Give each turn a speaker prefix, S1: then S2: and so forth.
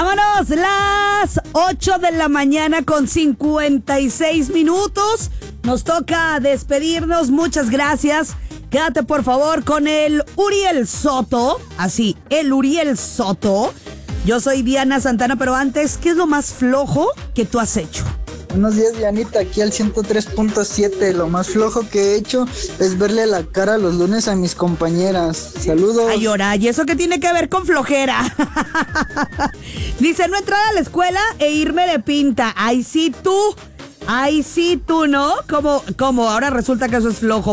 S1: Vámonos, las 8 de la mañana con 56 minutos. Nos toca despedirnos, muchas gracias. Quédate por favor con el Uriel Soto, así, el Uriel Soto. Yo soy Diana Santana, pero antes, ¿qué es lo más flojo que tú has hecho?
S2: Buenos días, Dianita, aquí al 103.7. Lo más flojo que he hecho es verle la cara los lunes a mis compañeras. Saludos.
S1: Ay, ahora, ¿y eso qué tiene que ver con flojera? Dice, no entrar a la escuela e irme de pinta. Ay, sí tú, ¿no? ¿Cómo? Ahora resulta que eso es flojo.